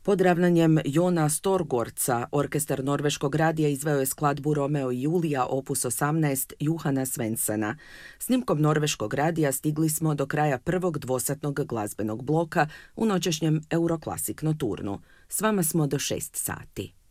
Pod ravnanjem Jona Storgorca, orkestar Norveškog radija izveo je skladbu Romeo i Julija opus 18 Johana Svensena. Snimkom Norveškog radija stigli smo do kraja prvog dvosatnog glazbenog bloka u noćašnjem Euroclassic Nocturnu. S vama smo do 6 sati.